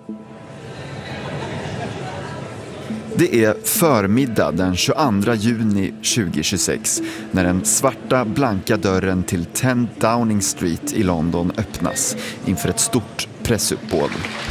Det är förmiddag den 22 juni 2026 när den svarta blanka dörren till 10 Downing Street i London öppnas inför ett stort pressuppbåd.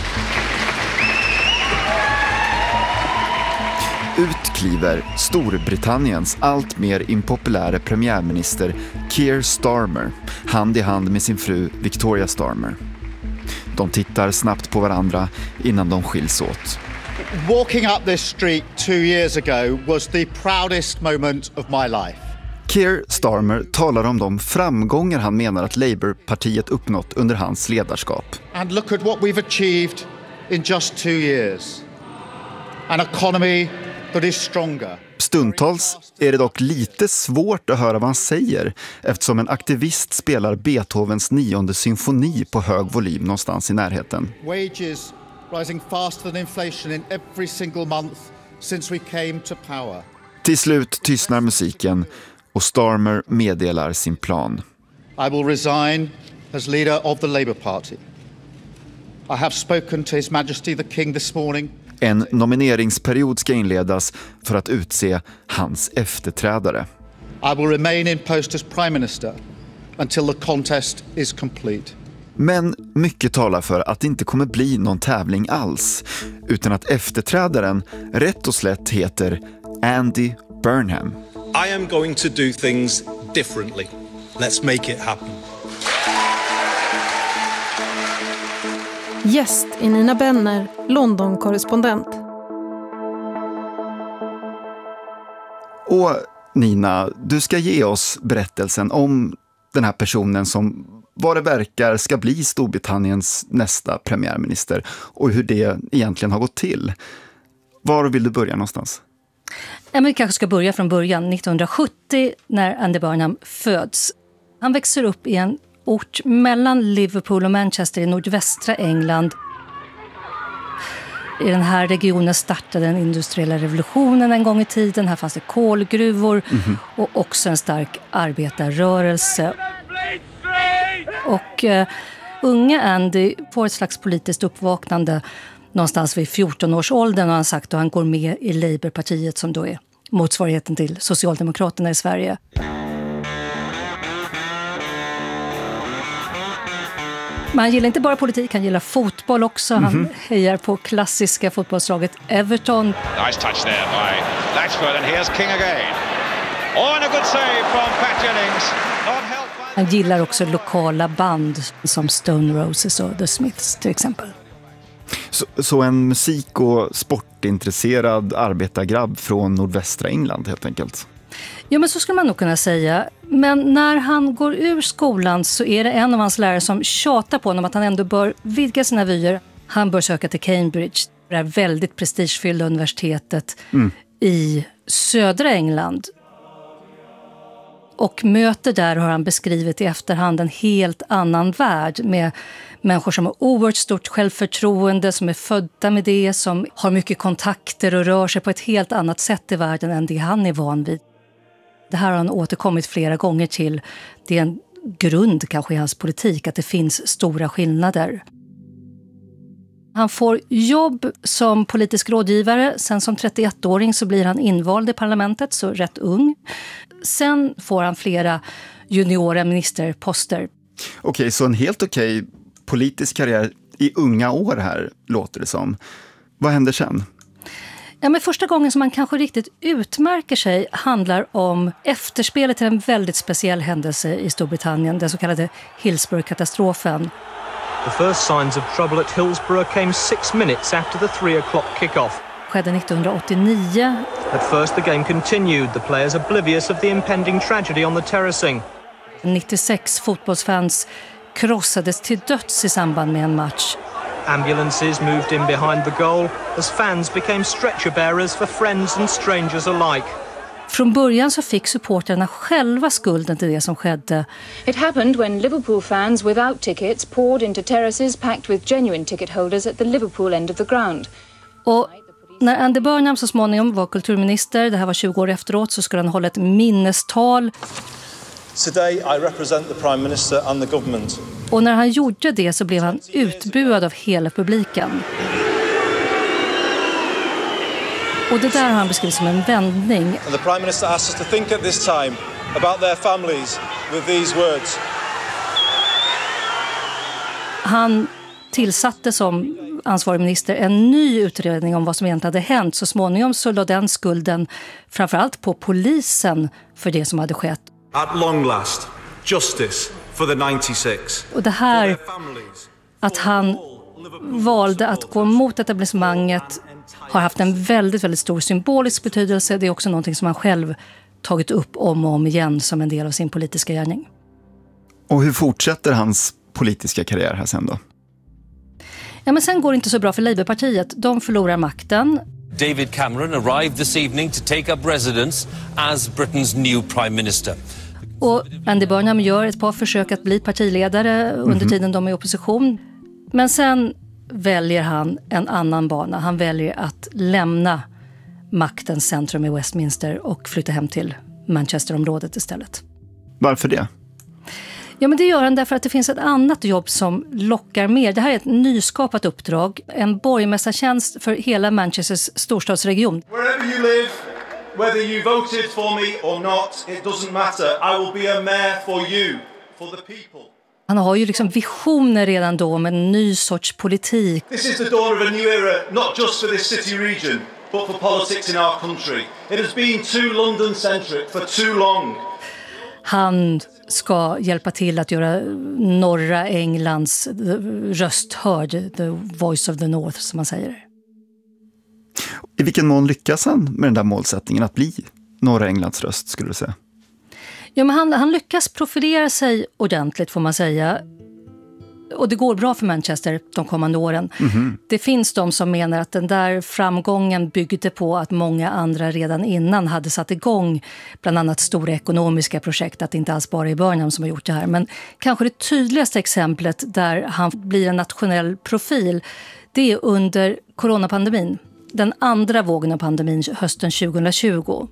Ut kliver Storbritanniens allt mer impopulära premiärminister Keir Starmer, hand i hand med sin fru Victoria Starmer. De tittar snabbt på varandra innan de skiljs åt. Walking up this street 2 years ago was the proudest moment of my life. Keir Starmer talar om de framgångar han menar att Labour-partiet uppnått under hans ledarskap. And look at what we've achieved in just 2 years. An economy that is stronger. Stundtals är det dock lite svårt att höra vad han säger eftersom en aktivist spelar Beethovens 9:e symfoni på hög volym någonstans i närheten. Wages rising faster than inflation in every single month since we came to power. Till slut tystnar musiken och Starmer meddelar sin plan. I will resign as leader of the Labour Party. I have spoken to His Majesty the King this morning. En nomineringsperiod ska inledas för att utse hans efterträdare. I will remain in post as Prime Minister until the contest is complete. Men mycket talar för att det inte kommer bli någon tävling alls, utan att efterträdaren rätt och slätt heter Andy Burnham. I am going to do things differently. Let's make it happen. Gäst är Nina Benner, London-korrespondent. Och Nina, du ska ge oss berättelsen om den här personen som vad det verkar ska bli Storbritanniens nästa premiärminister och hur det egentligen har gått till. Var vill du börja någonstans? Vi kanske ska börja från början, 1970 när Andy Burnham föds. Han växer upp i en ort mellan Liverpool och Manchester i nordvästra England. I den här regionen startade den industriella revolutionen en gång i tiden. Här fanns det kolgruvor och också en stark arbetarrörelse. Och unga Andy får ett slags politiskt uppvaknande någonstans vid 14-årsåldern och han sagt att han går med i Labour-partiet som då är motsvarigheten till Socialdemokraterna i Sverige. Men han gillar inte bara politik, han gillar fotboll också. Han hejar på klassiska fotbollslaget Everton. Nice touch there by Rashford and here's King again. Oh, and a good save from Pat Jennings. Han gillar också lokala band som Stone Roses och The Smiths till exempel. Så en musik- och sportintresserad arbetargrabb från nordvästra England helt enkelt? Ja, men så skulle man nog kunna säga. Men när han går ur skolan så är det en av hans lärare som tjatar på honom att han ändå bör vidga sina vyer. Han bör söka till Cambridge, det här väldigt prestigefyllda universitetet i södra England. Och möter där har han beskrivit i efterhand en helt annan värld med människor som har oerhört stort självförtroende, som är födda med det, som har mycket kontakter och rör sig på ett helt annat sätt i världen än det han är van vid. Det här har han återkommit flera gånger till. Det är en grund kanske i hans politik att det finns stora skillnader. Han får jobb som politisk rådgivare. Sen som 31-åring så blir han invald i parlamentet, så rätt ung. Sen får han flera juniora ministerposter. Okej, så en helt okej politisk karriär i unga år här låter det som. Vad händer sen? Ja, men första gången som man kanske riktigt utmärker sig handlar om efterspelet till en väldigt speciell händelse i Storbritannien, den så kallade Hillsborough-katastrofen. The first signs of trouble at Hillsborough came 6 minutes after the 3 o'clock kick-off. Skedde 1989. At first the game continued, the players oblivious of the impending tragedy on the terracing. 96 fotbollsfans krossades till döds i samband med en match. Ambulances moved in behind the goal as fans became stretcher bearers for friends and strangers alike. Från början så fick supporterna själva skulden till det som skedde. It happened when Liverpool fans without tickets poured into terraces packed with genuine ticket holders at the Liverpool end of the ground. Och när Andy Burnham så småningom var kulturminister, det här var 20 år efteråt, så skulle han hålla ett minnestal. Today I represent the Prime Minister and the government. Och när han gjorde det så blev han utbuad av hela publiken. Och det där har han beskrivit som en vändning. And the Prime Minister asked us to think at this time about their families with these words. Han tillsatte som ansvarig minister en ny utredning om vad som egentligen hade hänt. Så småningom så lade den skulden framförallt på polisen för det som hade skett. At long last, justice for the 96. Och det här, att han valde att gå mot etablissemanget, har haft en väldigt, väldigt stor symbolisk betydelse. Det är också någonting som han själv tagit upp om och om igen som en del av sin politiska gärning. Och hur fortsätter hans politiska karriär här sen då? Ja, men sen går det inte så bra för Labourpartiet. De förlorar makten. David Cameron arrived this evening to take up residence as Britain's new Prime Minister. Och Andy Burnham gör ett par försök att bli partiledare under tiden de är i opposition. Men sen väljer han en annan bana. Han väljer att lämna maktens centrum i Westminster och flytta hem till Manchesterområdet istället. Varför det? Ja, men det gör han därför att det finns ett annat jobb som lockar mer. Det här är ett nyskapat uppdrag. En borgmästartjänst för hela Manchesters storstadsregion. Wherever you live, whether you voted for me or not, it doesn't matter. I will be a mayor for you, for the people. Han har ju liksom visioner redan då om en ny sorts politik. This is the dawn of a new era, not just for this city region, but for politics in our country. It has been too London-centric for too long. Han ska hjälpa till att göra norra Englands röst hörd, the voice of the north som man säger. I vilken mån lyckas han med den där målsättningen att bli norra Englands röst, skulle du säga? Ja, men han lyckas profilera sig ordentligt, får man säga. Och det går bra för Manchester de kommande åren. Det finns de som menar att den där framgången byggde på att många andra redan innan hade satt igång bland annat stora ekonomiska projekt, att det inte alls bara är Burnham som har gjort det här. Men kanske det tydligaste exemplet där han blir en nationell profil, det är under coronapandemin. Den andra vågen av pandemin hösten 2020.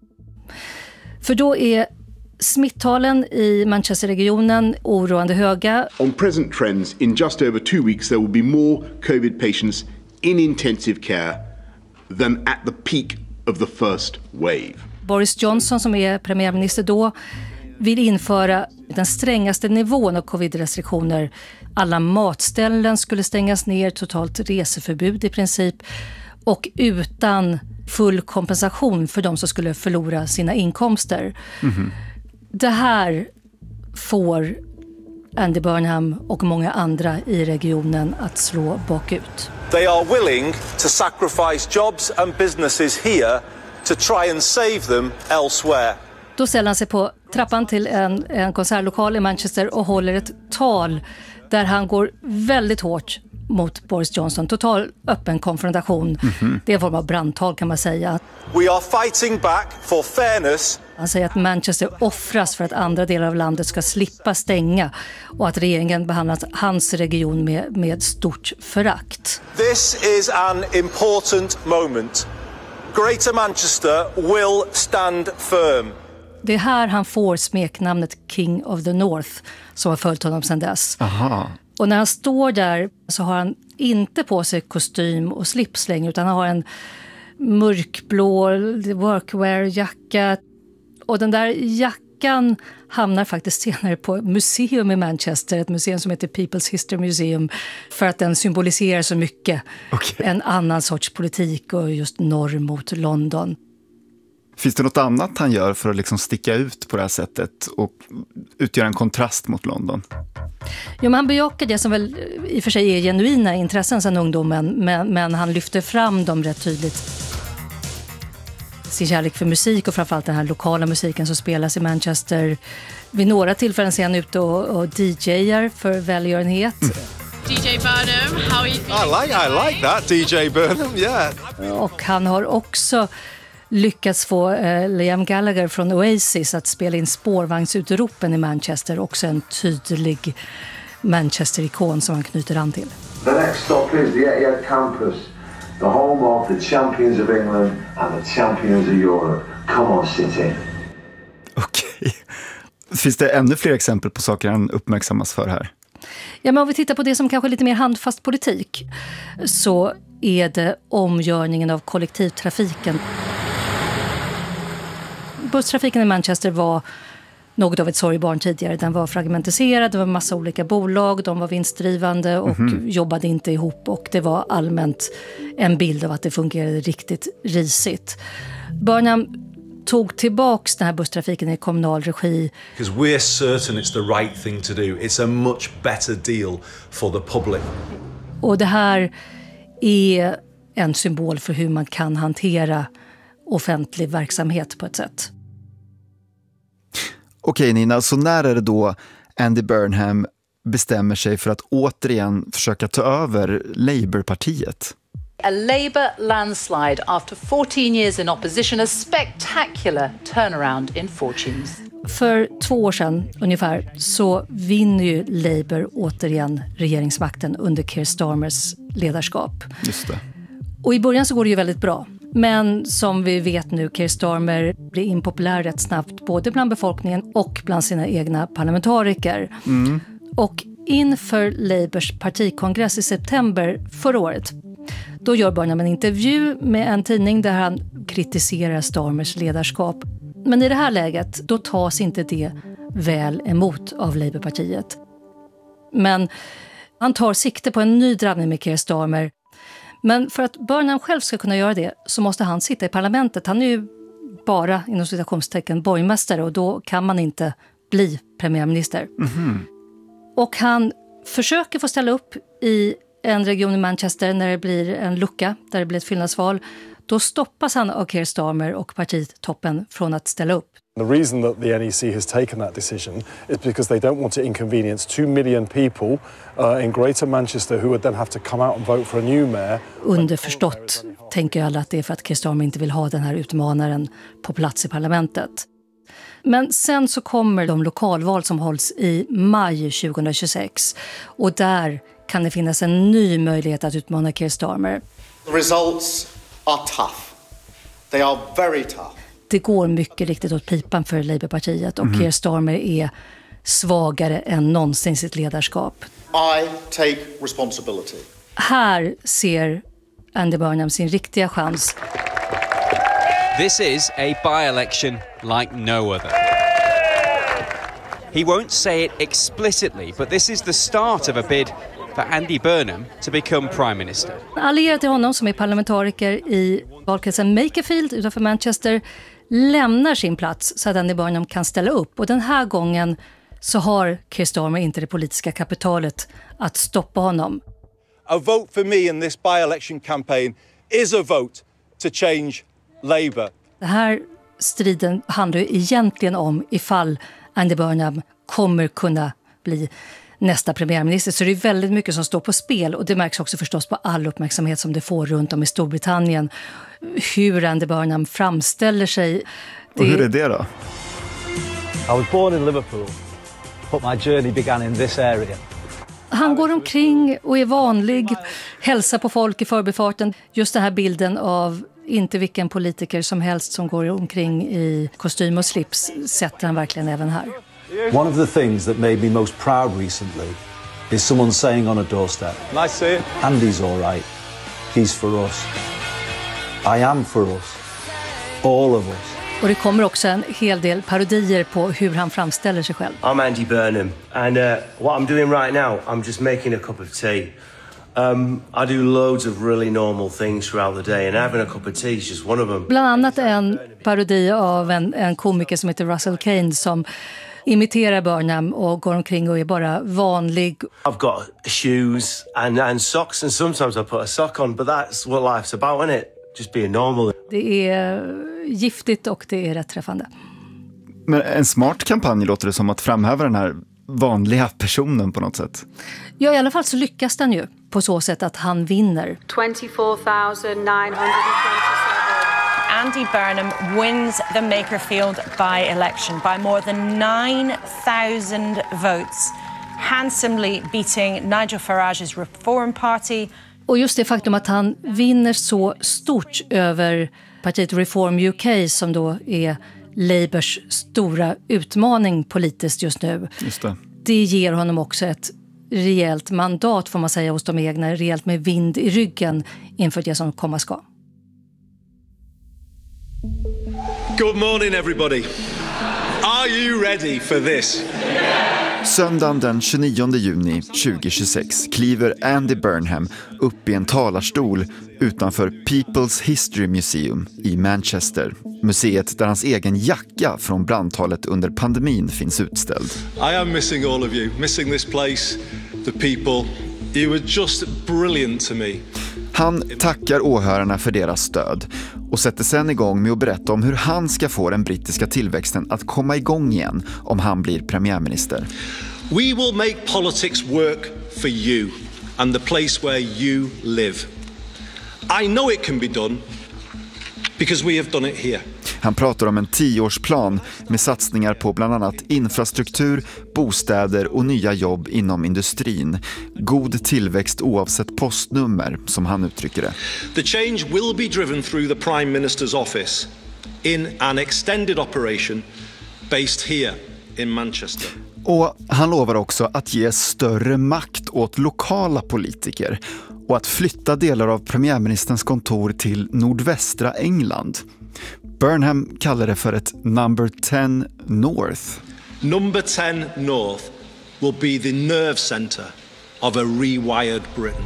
För då är smittalen i Manchesterregionen oroande höga. On present trends, in just over 2 weeks there will be more COVID patients in intensive care than at the peak of the first wave. Boris Johnson, som är premiärminister då, vill införa den strängaste nivån av covid-restriktioner. Alla matställen skulle stängas ner, totalt reseförbud i princip, och utan full kompensation för de som skulle förlora sina inkomster. Det här får Andy Burnham och många andra i regionen att slå bakut. They are willing to sacrifice jobs and businesses here to try and save them elsewhere. Då ställer han sig på trappan till en konsertlokal i Manchester och håller ett tal där han går väldigt hårt mot Boris Johnson. Total öppen konfrontation. Det är en form av brandtal, kan man säga. We are fighting back for fairness. Han säger att Manchester offras för att andra delar av landet ska slippa stänga och att regeringen behandlar hans region med stort förakt. This is an important moment. Greater Manchester will stand firm. Det är här han får smeknamnet King of the North, som har följt honom sedan dess. Aha. Och när han står där så har han inte på sig kostym och slips längre, utan han har en mörkblå workwear-jacka. Och den där jackan hamnar faktiskt senare på ett museum i Manchester, ett museum som heter People's History Museum, för att den symboliserar så mycket en annan sorts politik och just norr mot London. Finns det något annat han gör för att liksom sticka ut på det här sättet och utgöra en kontrast mot London? Jo, men han bejakar det som väl i och för sig är genuina intressen sedan ungdomen, men han lyfter fram dem rätt tydligt. Sin kärlek för musik och framförallt den här lokala musiken som spelas i Manchester. Vid några tillfällen ser han ute och DJar för välgörenhet. DJ Burnham, how are you feeling? I like that, DJ Burnham, yeah. Och han har också lyckats få Liam Gallagher från Oasis att spela in spårvagnsutropen i Manchester. Också en tydlig Manchester-ikon som han knyter an till. The next stop is the Etihad campus, the home of the champions of England and the champions of Europe. Come on, City. Okej. Finns det ännu fler exempel på saker han uppmärksammas för här? Ja, men om vi tittar på det som kanske är lite mer handfast politik, så är det omgörningen av kollektivtrafiken. Busstrafiken i Manchester var något av ett sorgbarn tidigare. Den var fragmentiserad, det var en massa olika bolag, de var vinstdrivande och jobbade inte ihop. Och det var allmänt en bild av att det fungerade riktigt risigt. Burnham tog tillbaks den här busstrafiken i kommunal regi. Because we're certain it's the right thing to do. It's a much better deal for the public. Och det här är en symbol för hur man kan hantera offentlig verksamhet på ett sätt. Okej Nina, så när är det då Andy Burnham bestämmer sig för att återigen försöka ta över Labourpartiet? A Labour landslide after 14 years in opposition, a spectacular turnaround in fortunes. För 2 år sedan ungefär så vinner ju Labour återigen regeringsmakten under Keir Starmers ledarskap. Just det. Och i början så går det ju väldigt bra. Men som vi vet nu, Keir Starmer blir impopulär rätt snabbt både bland befolkningen och bland sina egna parlamentariker. Och inför Labours partikongress i september förra året, då gör Burnham en intervju med en tidning där han kritiserar Starmers ledarskap. Men i det här läget, då tas inte det väl emot av Labourpartiet. Men han tar sikte på en ny drabbning med Keir Starmer. Men för att Burnham själv ska kunna göra det så måste han sitta i parlamentet. Han är ju bara inom citationstecken borgmästare och då kan man inte bli premiärminister. Och han försöker få ställa upp i en region i Manchester när det blir en lucka, där det blir ett fyllnadsval. Då stoppas han av Keir Starmer och partitoppen från att ställa upp. The reason that the NEC has taken that decision is because they don't want to inconvenience 2 million people in Greater Manchester who would then have to come out and vote for a new mayor. Underförstått tänker alla att det är för att Keir Starmer inte vill ha den här utmanaren på plats i parlamentet. Men sen så kommer de lokalval som hålls i maj 2026 och där kan det finnas en ny möjlighet att utmana Keir Starmer. The results are tough. They are very tough. Det går mycket riktigt åt pipan för Labourpartiet och Keir Starmer är svagare än någonsin sitt ledarskap. I take responsibility. Här ser Andy Burnham sin riktiga chans. This is a by-election like no other. He won't say it explicitly, but this is the start of a bid for Andy Burnham to become Prime Minister. Allierad till honom som är parlamentariker i valkretsen Makerfield utanför Manchester lämnar sin plats så att Andy Burnham kan ställa upp. Och den här gången så har Keir Starmer inte det politiska kapitalet att stoppa honom. A vote for me in this by-election campaign is a vote to change Labour. Den här striden handlar ju egentligen om ifall Andy Burnham kommer kunna bli nästa premiärminister. Så det är väldigt mycket som står på spel och det märks också förstås på all uppmärksamhet som det får runt om i Storbritannien. Hur Andy Burnham framställer sig. Och hur är det då? I was born in Liverpool, but my journey began in this area. Han går omkring och är vanlig, hälsar på folk i förbifarten. Just den här bilden av inte vilken politiker som helst som går omkring i kostym och slips sätter han verkligen även här. One of the things that made me most proud recently is someone saying on a doorstep, Nice to see you. Andy's all right. He's for us. I am for us. All of us. Och det kommer också en hel del parodier på hur han framställer sig själv. I'm Andy Burnham and what I'm doing right now, I'm just making a cup of tea. I do loads of really normal things throughout the day and having a cup of tea is just one of them. Bland annat en parodi av en komiker som heter Russell Kane som imiterar Burnham och går omkring och är bara vanlig. I've got shoes and socks and sometimes I put a sock on, but that's what life's about, isn't it? Just being normal. Det är giftigt och det är rätt träffande. Men en smart kampanj låter det som att framhäva den här vanliga personen på något sätt. Ja, i alla fall så lyckas den ju på så sätt att han vinner. 24,927. Andy Burnham wins the Makerfield by-election by more than 9,000 votes, handsomely beating Nigel Farage's Reform Party. Och just det faktum att han vinner så stort över partiet Reform UK som då är Labours stora utmaning politiskt just nu. Just det. Det ger honom också ett rejält mandat får man säga hos de egna, rejält med vind i ryggen inför det som komma ska. Good morning, everybody. Are you ready for this? Söndagen den 29 juni 2026 kliver Andy Burnham upp i en talarstol utanför People's History Museum i Manchester. Museet där hans egen jacka från brandtalet under pandemin finns utställd. I am missing all of you, missing this place, the people. You were just brilliant to me. Han tackar åhörarna för deras stöd och sätter sedan igång med att berätta om hur han ska få den brittiska tillväxten att komma igång igen om han blir premiärminister. We will make politics work for you and the place where you live. I know it can be done because we have done it here. Han pratar om en 10-årsplan med satsningar på bland annat infrastruktur, bostäder och nya jobb inom industrin. God tillväxt oavsett postnummer, som han uttrycker det. The change will be driven through the Prime Minister's office in an extended operation based here in Manchester. Och han lovar också att ge större makt åt lokala politiker och att flytta delar av premiärministerns kontor till nordvästra England. Burnham kallar det för ett Number 10 North. Number 10 North will be the nerve center of a rewired Britain.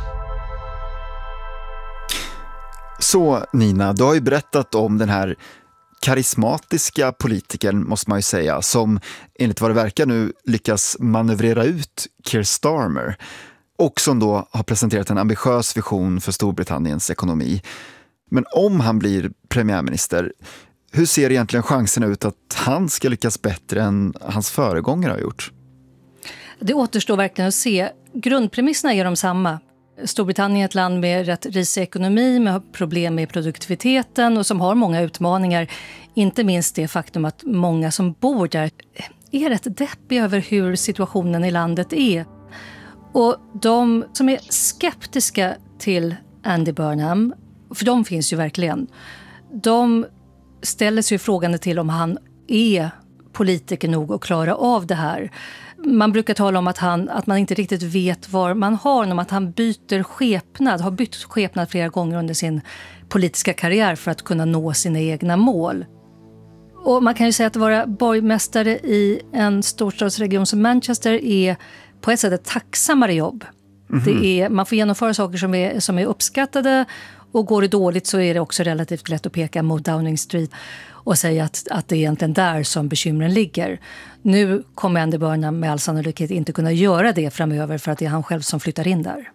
Så Nina, du har ju berättat om den här karismatiska politikern, måste man ju säga, som enligt vad det verkar nu lyckas manövrera ut Keir Starmer och som då har presenterat en ambitiös vision för Storbritanniens ekonomi. Men om han blir premiärminister, hur ser egentligen chanserna ut att han ska lyckas bättre än hans föregångare har gjort? Det återstår verkligen att se. Grundpremisserna är de samma. Storbritannien är ett land med rätt risig ekonomi, med problem med produktiviteten och som har många utmaningar. Inte minst det faktum att många som bor där är rätt deppiga över hur situationen i landet är. Och de som är skeptiska till Andy Burnham, för de finns ju verkligen, de ställer sig frågan till om han är politiker nog att klara av det här. Man brukar tala om att man inte riktigt vet var man har honom, att han har bytt skepnad flera gånger under sin politiska karriär för att kunna nå sina egna mål. Och man kan ju säga att vara borgmästare i en storstadsregion som Manchester är på ett sätt ett tacksammare jobb. Man får genomföra saker som är uppskattade, och går det dåligt så är det också relativt lätt att peka mot Downing Street och säga att det är egentligen där som bekymren ligger. Nu kommer Andy Burnham med all sannolikhet inte kunna göra det framöver för att det är han själv som flyttar in där.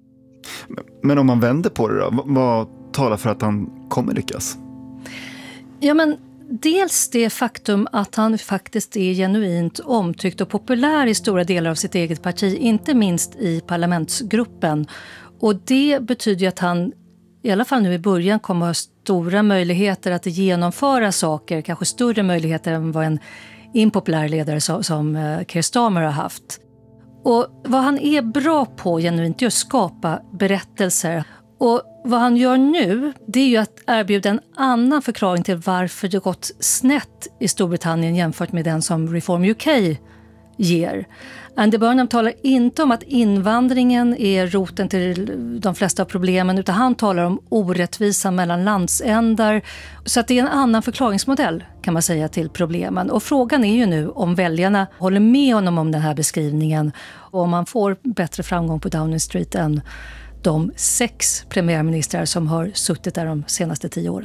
Men om man vänder på det då, vad talar för att han kommer lyckas? Ja, men dels det faktum att han faktiskt är genuint omtyckt och populär i stora delar av sitt eget parti, inte minst i parlamentsgruppen. Och det betyder ju att han i alla fall nu i början kommer ha stora möjligheter att genomföra saker, kanske större möjligheter än vad en impopulär ledare som Keir Starmer har haft. Och vad han är bra på genuint är att skapa berättelser. Och vad han gör nu, det är ju att erbjuda en annan förklaring till varför det gått snett i Storbritannien jämfört med den som Reform UK ger. Andy Burnham talar inte om att invandringen är roten till de flesta av problemen, utan han talar om orättvisan mellan landsändar. Så att det är en annan förklaringsmodell, kan man säga, till problemen. Och frågan är ju nu om väljarna håller med honom om den här beskrivningen och om man får bättre framgång på Downing Street än de 6 premiärministrar som har suttit där de senaste 10 åren.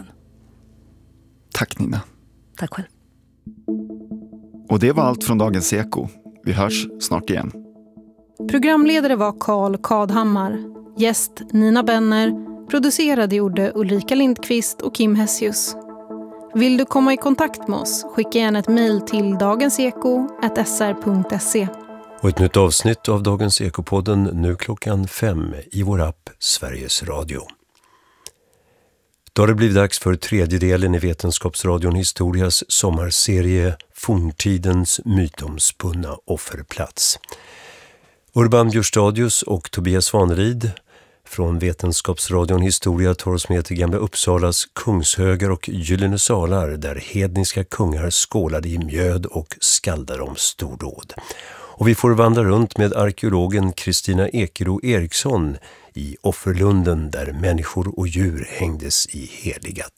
Tack Nina. Tack själv. Och det var allt från Dagens Eko. Vi hörs snart igen. Programledare var Carl Kadhammar. Gäst Nina Benner. Producerade gjorde Ulrika Lindqvist och Kim Hessius. Vill du komma i kontakt med oss? Skicka gärna ett mejl till dagenseko@sr.se. Och ett nytt avsnitt av Dagens Ekopodden nu klockan 5 i vår app Sveriges Radio. Då har det blivit dags för tredje delen i Vetenskapsradion Historias sommarserie Forntidens mytomspunna offerplats. Urban Björstadius och Tobias Svanerid från Vetenskapsradion Historia tar oss med till Gamla Uppsalas Kungshögar och Gyllene salar där hedniska kungar skålade i mjöd och skaldade om stordåd. Och vi får vandra runt med arkeologen Kristina Ekero Eriksson i Offerlunden där människor och djur hängdes i heliga